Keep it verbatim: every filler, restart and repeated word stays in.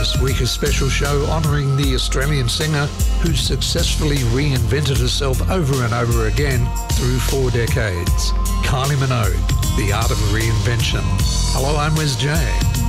This week a special show honouring the Australian singer who successfully reinvented herself over and over again through four decades. Kylie Minogue, The Art of Reinvention. Hello, I'm Wes J.